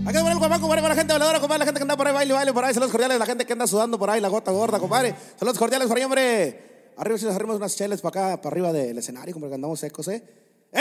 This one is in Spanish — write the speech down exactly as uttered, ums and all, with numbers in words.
Acá por el guapaco, compadre, para la gente voladora, compadre, la gente que anda por ahí, baile, baile, por ahí. Saludos cordiales, la gente que anda sudando por ahí, la gota gorda, compadre. Saludos cordiales por ahí, hombre. Arriba si nos arrimos unas cheles para acá, para arriba del escenario, como que andamos secos, ¿eh?